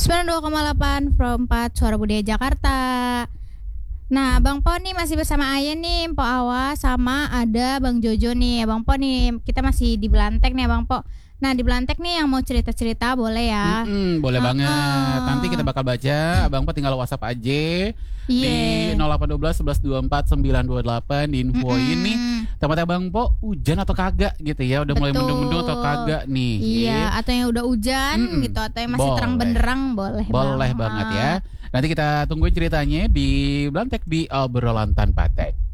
92,8 Pro 4 Suara Budaya Jakarta. Nah, Bang Po nih masih bersama Aya nih, Po Awa, sama ada Bang Jojo nih. Bang Po nih, kita masih di Belantek nih Bang Po. Nah, di Belantek nih yang mau cerita-cerita boleh ya? Boleh banget. Nanti kita bakal baca. Abang Po tinggal WhatsApp aja di 0812 11 24 928 di info ini. Tempatnya Bang Po hujan atau kagak gitu ya? Udah mulai mendung-mendung atau kagak nih? Iya, atau yang udah hujan gitu, atau yang masih terang benderang boleh banget ya. Nanti kita tungguin ceritanya di Belantek di obrolan tanpa teks.